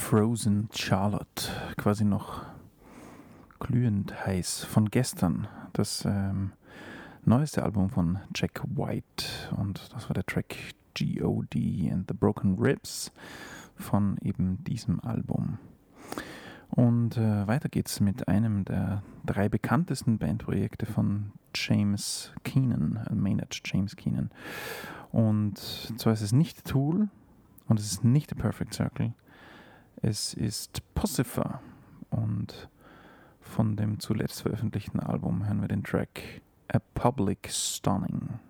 Frozen Charlotte, quasi noch glühend heiß von gestern. Das neueste Album von Jack White, und das war der Track G.O.D. and the Broken Ribs von eben diesem Album. Und weiter geht's mit einem der 3 bekanntesten Bandprojekte von James Keenan, Maynard James Keenan. Und zwar ist es nicht Tool und es ist nicht The Perfect Circle. Es ist Puscifer, und von dem zuletzt veröffentlichten Album hören wir den Track A Public Stunning.